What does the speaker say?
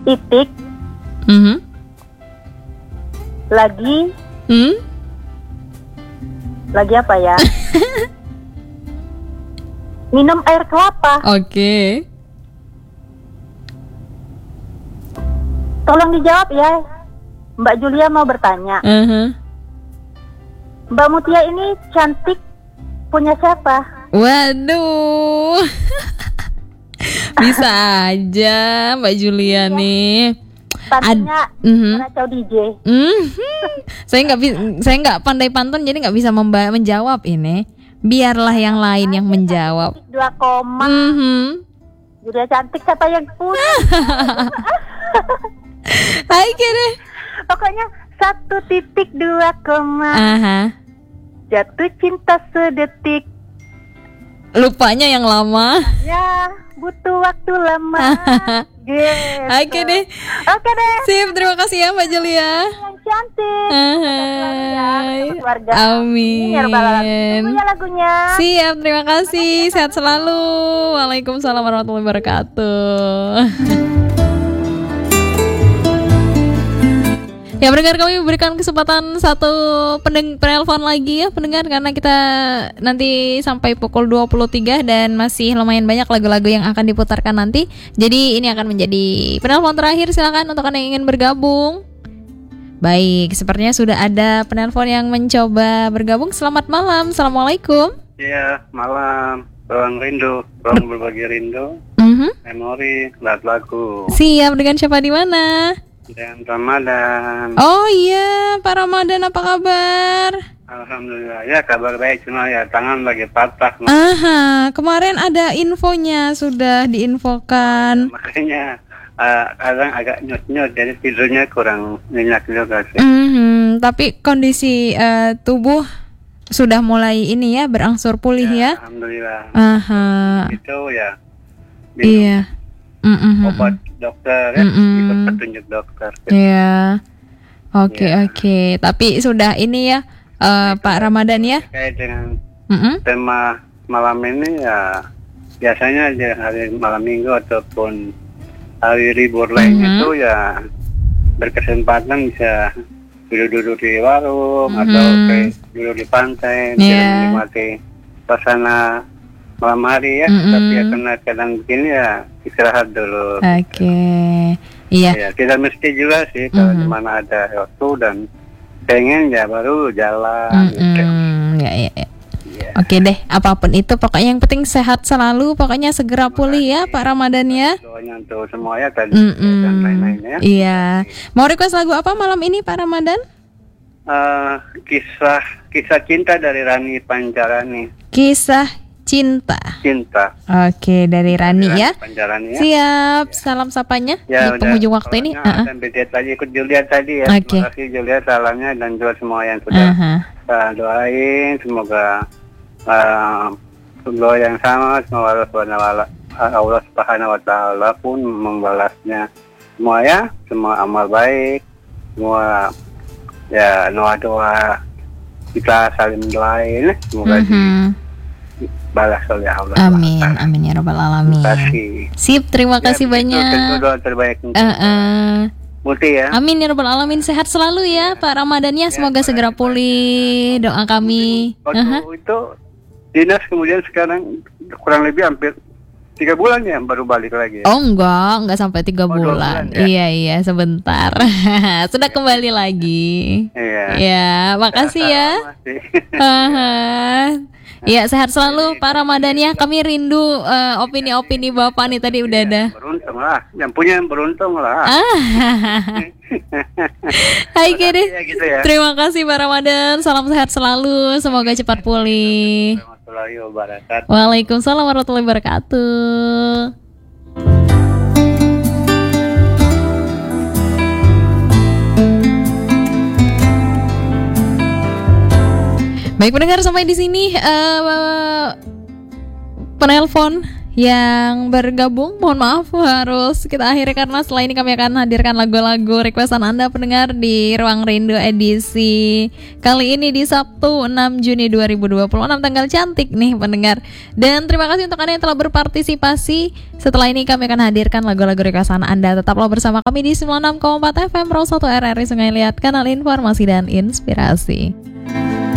titik lagi lagi apa ya? Minum air kelapa. Oke. Tolong dijawab ya. Mbak Julia mau bertanya. Mbak Mutia ini cantik punya siapa? Waduh. Bisa aja Mbak Julia nih. Tadinya Racau DJ. Saya nggak pandai pantun, jadi nggak bisa menjawab ini. Biarlah yang lain yang menjawab. 2 koma. Julia cantik, siapa yang punya? Hai kira. Pokoknya 1.2 koma. Jatuh cinta sedetik. Lupanya yang lama. Ya, butuh waktu lama. Gitu. Oke deh. Sip, terima kasih ya Mbak Julia. Yang cantik. Keluarga. Amin. Punya lagunya. Siap, terima kasih. Sehat selalu. Waalaikumsalam warahmatullahi wabarakatuh. Ya pendengar, kami berikan kesempatan satu penelpon lagi ya pendengar, karena kita nanti sampai pukul 23 dan masih lumayan banyak lagu-lagu yang akan diputarkan nanti. Jadi ini akan menjadi penelpon terakhir, silakan untuk Anda yang ingin bergabung. Baik, sepertinya sudah ada penelpon yang mencoba bergabung. Selamat malam, assalamualaikum. Iya, malam. Ruang rindu, ruang berbagi rindu. Memori, lagu. Siap, dengan siapa di mana? Dan Ramadan. Oh iya, Pak Ramadan, apa kabar? Alhamdulillah, ya kabar baik, cuma ya tangan lagi patah. Kemarin ada infonya, sudah diinfokan. Makanya kadang agak nyut-nyut, jadi tidurnya kurang nyenyak juga sih. Tapi kondisi tubuh sudah mulai ini ya, berangsur pulih ya. Alhamdulillah. Itu ya. Iya. Obat dokter ya, ikut petunjuk dokter. Iya. Oke. Tapi sudah ini ya, Pak Ramadan ya. Terkait dengan tema malam ini ya, biasanya hari malam minggu ataupun hari libur lain itu ya berkesempatan bisa duduk-duduk di warung atau duduk di pantai, menikmati suasana malam hari ya. Tapi ya karena kadang begini ya istirahat dulu. Iya. Ya, tidak mesti juga sih kalau di mana ada waktu dan pengen ya baru jalan. Ya. Oke deh, apapun itu pokoknya yang penting sehat selalu, pokoknya segera pulih ya Pak Ramadan ya. Doanya untuk semua ya tadi dan lain-lainnya. Iya. Mau request lagu apa malam ini Pak Ramadan? Kisah cinta dari Rani Pancarani. Kisah cinta. Oke, dari Rani ya. Pancarani, ya. Siap, salam sapanya ya, di penghujung waktu ini. Dan BD tadi ikut Julia tadi ya. Terima kasih Julia salamnya dan juga semua yang sudah doain, semoga doa yang sama, semoga Allah Subhanahu wa Ta'ala pun membalasnya semua ya, semua amal baik, semua ya doa kita saling doain, semoga balas oleh Allah. Amin ya rabbal alamin. Terima kasih. Sip, terima kasih banyak. Doa terbaik untuk Muti ya. Amin ya rabbal alamin. Sehat selalu ya Pak Ramadannya, semoga segera pulih. Doa kami. Itu dinas kemudian sekarang kurang lebih hampir 3 bulan ya baru balik lagi. Oh enggak sampai 3 bulan. Ya? Iya sebentar. Sudah kembali lagi. Iya. Ya, makasih ya. Iya, sehat selalu Pak Ramadan ya. Kami rindu opini-opini Bapak nih, tadi udah ada. Beruntung lah, yang punya yang beruntung lah. Hai Kiri. Gitu ya. Terima kasih Pak Ramadan. Salam sehat selalu. Semoga cepat pulih. Waalaikumsalam warahmatullahi wabarakatuh. Baik pendengar, sampai di sini penelpon yang bergabung, mohon maaf harus kita akhiri karena setelah ini kami akan hadirkan lagu-lagu requestan Anda pendengar di Ruang Rindu edisi kali ini di Sabtu 6 Juni 2026, tanggal cantik nih pendengar. Dan terima kasih untuk Anda yang telah berpartisipasi. Setelah ini kami akan hadirkan lagu-lagu requestan Anda. Tetaplah bersama kami di 96,4 FM Pro 1 RRI Sungai Liat, kanal informasi dan inspirasi.